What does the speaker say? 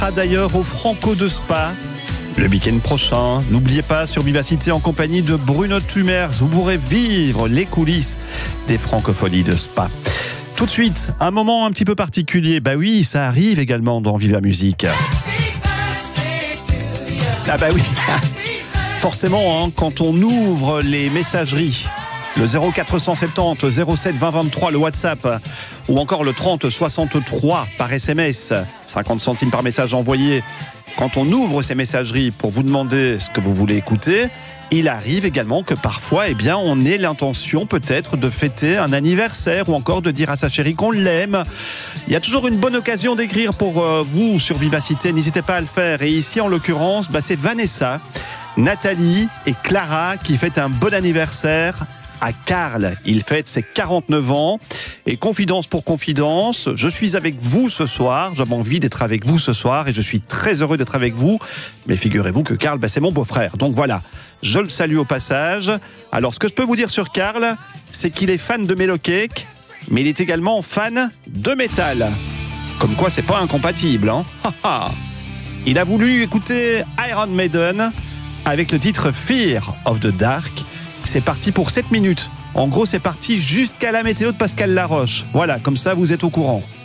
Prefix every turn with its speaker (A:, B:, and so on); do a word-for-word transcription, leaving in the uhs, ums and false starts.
A: sera d'ailleurs au Franco de Spa le week-end prochain. N'oubliez pas, sur Vivacité, en compagnie de Bruno Tumers, vous pourrez vivre les coulisses des Francophonies de Spa. Tout de suite, un moment un petit peu particulier. Bah oui, ça arrive également dans Viva Musique. Ah bah oui, forcément, hein, quand on ouvre les messageries, le zéro quatre cent soixante-dix zéro sept vingt vingt-trois, le WhatsApp, ou encore le trente soixante-trois par S M S, cinquante centimes par message envoyé. Quand on ouvre ces messageries pour vous demander ce que vous voulez écouter, il arrive également que parfois, eh bien, on ait l'intention peut-être de fêter un anniversaire ou encore de dire à sa chérie qu'on l'aime. Il y a toujours une bonne occasion d'écrire pour euh, vous sur Vivacité, n'hésitez pas à le faire. Et ici, en l'occurrence, bah, c'est Vanessa, Nathalie et Clara qui fêtent un bon anniversaire à Karl. Il fête ses quarante-neuf ans. Et confidence pour confidence, je suis avec vous ce soir. J'avais envie d'être avec vous ce soir et je suis très heureux d'être avec vous. Mais figurez-vous que Karl, bah, c'est mon beau-frère. Donc voilà, je le salue au passage. Alors, ce que je peux vous dire sur Karl, c'est qu'il est fan de Mellow Cake, mais il est également fan de métal. Comme quoi, c'est pas incompatible, hein. Il a voulu écouter Iron Maiden avec le titre Fear of the Dark. C'est parti pour sept minutes. En gros, c'est parti jusqu'à la météo de Pascal Laroche. Voilà, comme ça, vous êtes au courant.